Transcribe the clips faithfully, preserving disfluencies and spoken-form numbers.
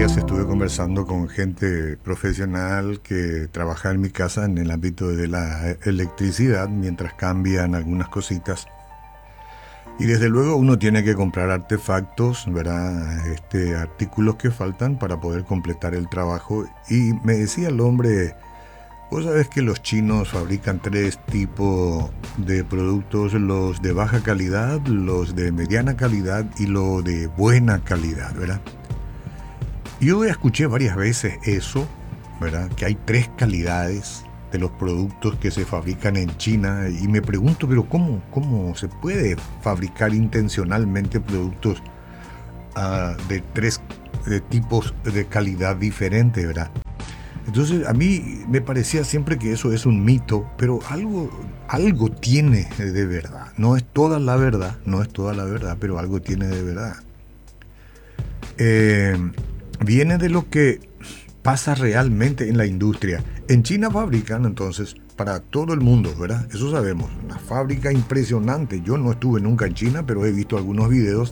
días estuve conversando con gente profesional que trabaja en mi casa en el ámbito de la electricidad mientras cambian algunas cositas. Y desde luego uno tiene que comprar artefactos, ¿verdad? Este, artículos que faltan para poder completar el trabajo. Y me decía el hombre, vos sabés que los chinos fabrican tres tipos de productos, los de baja calidad, los de mediana calidad y los de buena calidad, ¿verdad? Yo escuché varias veces eso, ¿verdad? Que hay tres calidades de los productos que se fabrican en China y me pregunto, pero ¿cómo, cómo se puede fabricar intencionalmente productos uh, de tres de tipos de calidad diferentes, ¿verdad? Entonces a mí me parecía siempre que eso es un mito, pero algo, algo tiene de verdad. No es toda la verdad, no es toda la verdad, pero algo tiene de verdad. Eh, viene de lo que pasa realmente en la industria. En China fabrican entonces para todo el mundo, ¿verdad? Eso sabemos. Una fábrica impresionante. Yo no estuve nunca en China, pero he visto algunos videos.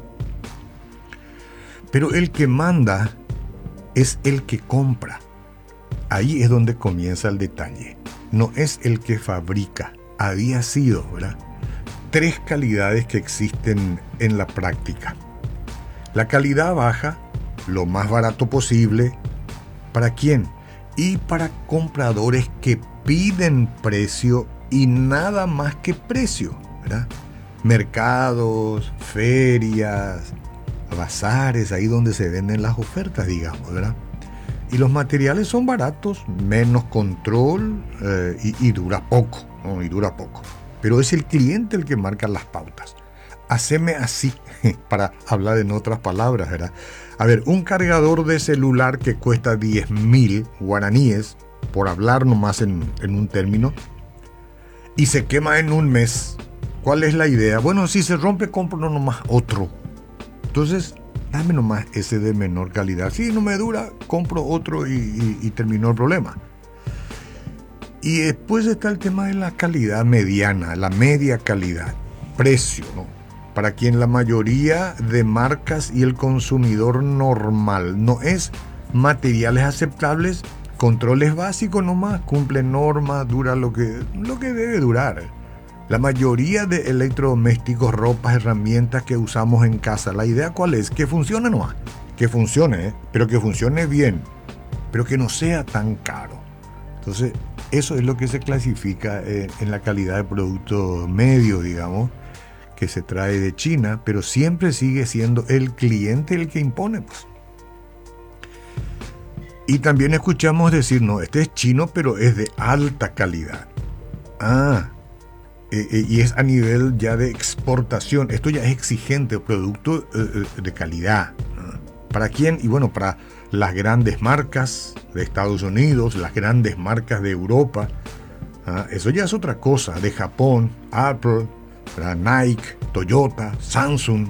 Pero el que manda es el que compra. Ahí es donde comienza el detalle. No es el que fabrica. Había sido, ¿verdad? Tres calidades que existen en la práctica. La calidad baja, lo más barato posible. ¿Para quién? Y para compradores que piden precio y nada más que precio, ¿verdad? Mercados, ferias, bazares, ahí donde se venden las ofertas, digamos, ¿verdad? Y los materiales son baratos, menos control eh, y, y dura poco, ¿no? Y dura poco. Pero es el cliente el que marca las pautas. Haceme así, para hablar en otras palabras, ¿verdad? A ver, un cargador de celular que cuesta diez mil guaraníes, por hablar nomás en, en un término, y se quema en un mes. ¿Cuál es la idea? Bueno, si se rompe, compro nomás otro. Entonces, dame nomás ese de menor calidad. Si no me dura, compro otro y, y, y terminó el problema. Y después está el tema de la calidad mediana, la media calidad, precio, ¿no? Para quien la mayoría de marcas y el consumidor normal no es materiales aceptables, controles básicos nomás, cumple normas, dura lo que, lo que debe durar. La mayoría de electrodomésticos, ropas, herramientas que usamos en casa, la idea cuál es, que funcione nomás, que funcione, ¿eh? Pero que funcione bien, pero que no sea tan caro. Entonces, eso es lo que se clasifica eh, en la calidad de producto medio, digamos, que se trae de China, pero siempre sigue siendo el cliente el que impone, pues. Y también escuchamos decir, no, este es chino, pero es de alta calidad. Ah, eh, eh, y es a nivel ya de exportación. Esto ya es exigente, producto eh, de calidad. ¿Ah? ¿Para quién? Y bueno, para las grandes marcas de Estados Unidos, las grandes marcas de Europa. ¿Ah? Eso ya es otra cosa, de Japón, Apple, Nike, Toyota, Samsung,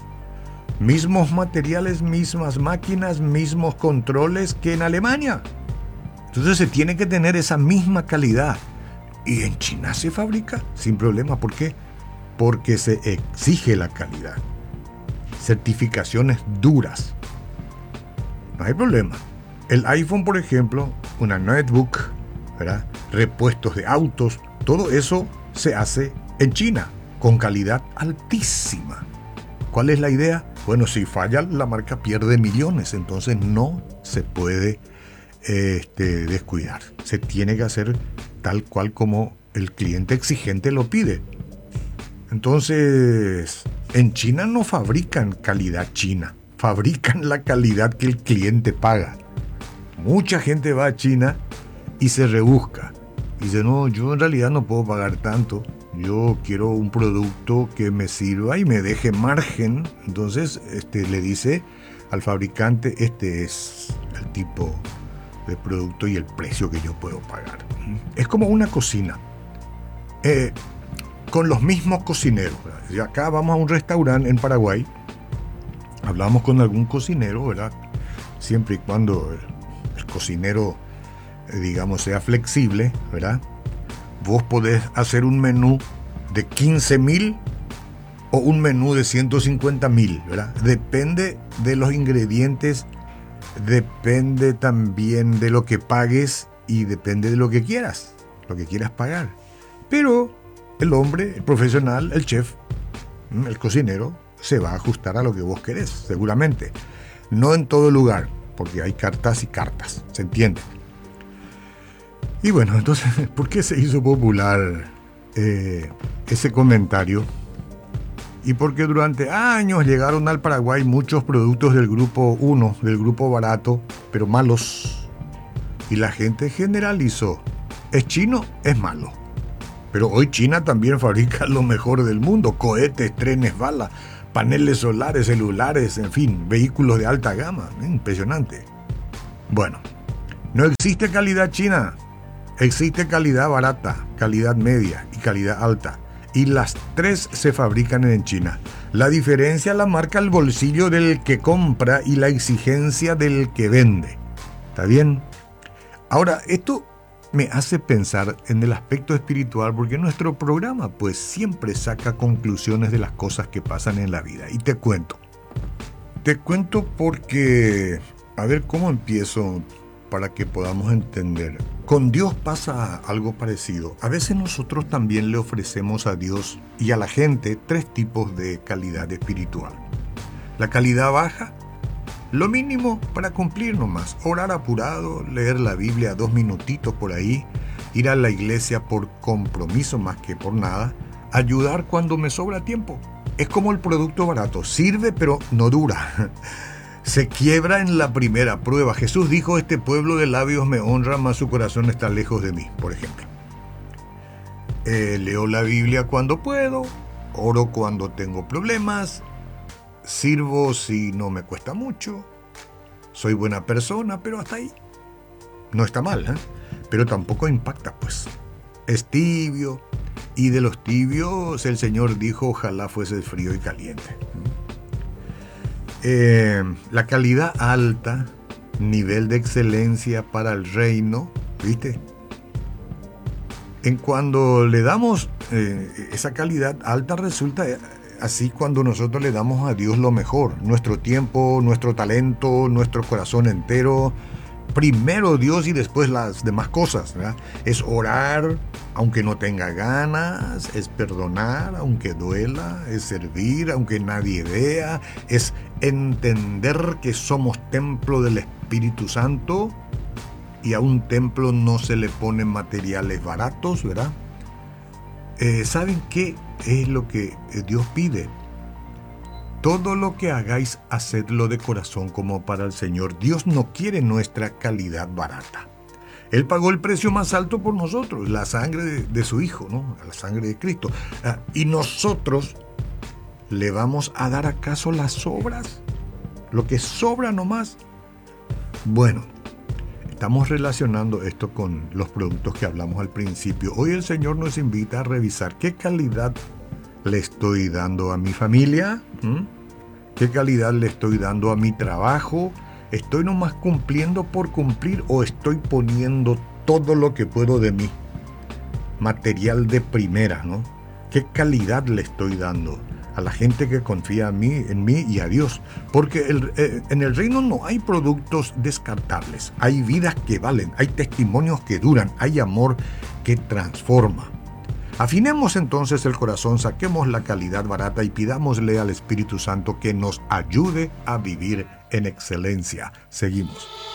mismos materiales, mismas máquinas, mismos controles que en Alemania. Entonces se tiene que tener esa misma calidad. Y en China se fabrica sin problema. ¿Por qué? Porque se exige la calidad. Certificaciones duras. No hay problema. El iPhone, por ejemplo, una netbook, ¿verdad? Repuestos de autos, todo eso se hace en China, con calidad altísima. ¿Cuál es la idea? Bueno, si falla, la marca pierde millones, entonces no se puede este, descuidar. Se tiene que hacer tal cual como el cliente exigente lo pide. Entonces, en China no fabrican calidad china, fabrican la calidad que el cliente paga. Mucha gente va a China y se rebusca. Dice, no, yo en realidad no puedo pagar tanto. Yo quiero un producto que me sirva y me deje margen. Entonces este, le dice al fabricante, este es el tipo de producto y el precio que yo puedo pagar. Es como una cocina. Eh, con los mismos cocineros. Y acá vamos a un restaurante en Paraguay. Hablamos con algún cocinero, ¿verdad? Siempre y cuando el, el cocinero, eh, digamos, sea flexible, ¿verdad? Vos podés hacer un menú de quince mil o un menú de ciento cincuenta mil, ¿verdad? Depende de los ingredientes depende también de lo que pagues y depende de lo que quieras, lo que quieras pagar. Pero el hombre, el profesional, el chef, el cocinero, se va a ajustar a lo que vos querés, seguramente. No en todo lugar, porque hay cartas y cartas, ¿se entiende? Y bueno, entonces, ¿por qué se hizo popular eh, ese comentario? Y porque durante años llegaron al Paraguay muchos productos del grupo uno, del grupo barato, pero malos. Y la gente generalizó, es chino, es malo. Pero hoy China también fabrica lo mejor del mundo, cohetes, trenes, balas, paneles solares, celulares, en fin, vehículos de alta gama. Impresionante. Bueno, no existe calidad china, existe calidad barata, calidad media y calidad alta. Y las tres se fabrican en China. La diferencia la marca el bolsillo del que compra y la exigencia del que vende. ¿Está bien? Ahora, esto me hace pensar en el aspecto espiritual, porque nuestro programa pues siempre saca conclusiones de las cosas que pasan en la vida. Y te cuento. Te cuento porque, a ver cómo empiezo para que podamos entender. Con Dios pasa algo parecido. A veces nosotros también le ofrecemos a Dios y a la gente tres tipos de calidad espiritual. La calidad baja, lo mínimo para cumplir nomás. Orar apurado, leer la Biblia dos minutitos por ahí, ir a la iglesia por compromiso más que por nada, ayudar cuando me sobra tiempo. Es como el producto barato, sirve pero no dura. Se quiebra en la primera prueba. Jesús dijo, este pueblo de labios me honra, mas su corazón está lejos de mí, por ejemplo. Eh, leo la Biblia cuando puedo, oro cuando tengo problemas, sirvo si no me cuesta mucho, soy buena persona, pero hasta ahí. No está mal, ¿eh? Pero tampoco impacta, pues. Es tibio, y de los tibios el Señor dijo, ojalá fuese frío y caliente. Eh, la calidad alta, nivel de excelencia para el reino, ¿viste? En cuando le damos eh, esa calidad alta, resulta así cuando nosotros le damos a Dios lo mejor, nuestro tiempo, nuestro talento, nuestro corazón entero. Primero Dios y después las demás cosas, ¿verdad? Es orar aunque no tenga ganas, es perdonar aunque duela, es servir aunque nadie vea, es entender que somos templo del Espíritu Santo y a un templo no se le ponen materiales baratos, ¿verdad? Eh, ¿Saben qué es lo que Dios pide? Todo lo que hagáis, hacedlo de corazón como para el Señor. Dios no quiere nuestra calidad barata. Él pagó el precio más alto por nosotros, la sangre de, de su Hijo, ¿no? La sangre de Cristo. Ah, y nosotros le vamos a dar acaso las sobras, lo que sobra nomás. Bueno, estamos relacionando esto con los productos que hablamos al principio. Hoy el Señor nos invita a revisar qué calidad le estoy dando a mi familia, ¿Mm? ¿Qué calidad le estoy dando a mi trabajo? ¿Estoy nomás cumpliendo por cumplir o estoy poniendo todo lo que puedo de mí? Material de primera, ¿no? ¿Qué calidad le estoy dando a la gente que confía en mí, en mí y a Dios? Porque el, eh, en el reino no hay productos descartables, hay vidas que valen, hay testimonios que duran, hay amor que transforma. Afinemos entonces el corazón, saquemos la calidad barata y pidámosle al Espíritu Santo que nos ayude a vivir en excelencia. Seguimos.